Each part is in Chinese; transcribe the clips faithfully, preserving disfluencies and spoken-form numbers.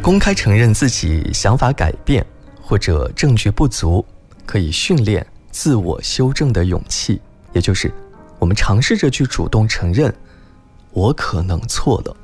公开承认自己想法改变或者证据不足，可以训练自我修正的勇气，也就是我们尝试着去主动承认我可能错了。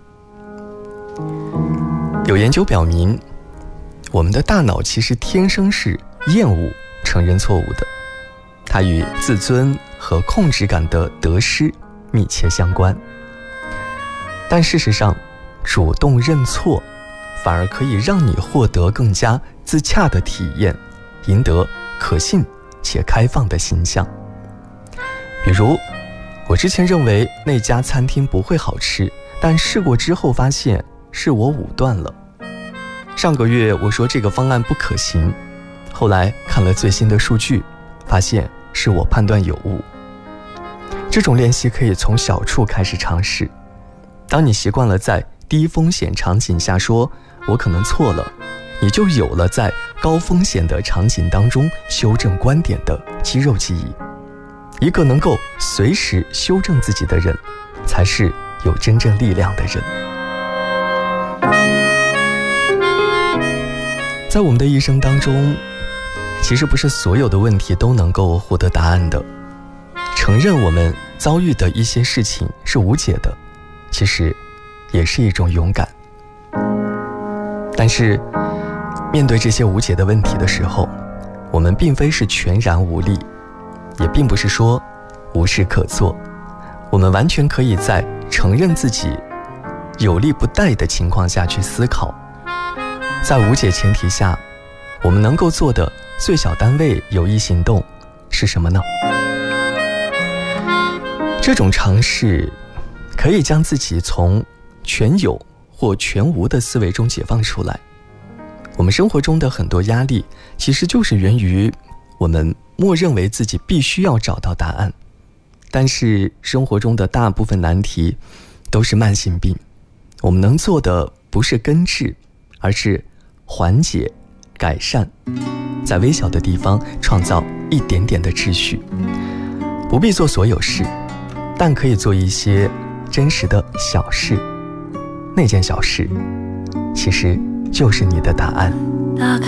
有研究表明，我们的大脑其实天生是厌恶承认错误的，它与自尊和控制感的得失密切相关。但事实上，主动认错反而可以让你获得更加自洽的体验，赢得可信且开放的形象。比如，我之前认为那家餐厅不会好吃，但试过之后发现是我武断了。上个月我说这个方案不可行，后来看了最新的数据，发现是我判断有误。这种练习可以从小处开始尝试。当你习惯了在低风险场景下说我可能错了，你就有了在高风险的场景当中修正观点的肌肉记忆。一个能够随时修正自己的人，才是有真正力量的人。在我们的一生当中，其实不是所有的问题都能够获得答案的。承认我们遭遇的一些事情是无解的，其实也是一种勇敢。但是面对这些无解的问题的时候，我们并非是全然无力，也并不是说无事可做。我们完全可以在承认自己有力不逮的情况下去思考，在无解前提下，我们能够做的最小单位有益行动是什么呢？这种尝试可以将自己从全有或全无的思维中解放出来。我们生活中的很多压力，其实就是源于我们默认为自己必须要找到答案。但是生活中的大部分难题都是慢性病，我们能做的不是根治，而是缓解、改善，在微小的地方创造一点点的秩序。不必做所有事，但可以做一些真实的小事，那件小事其实就是你的答案。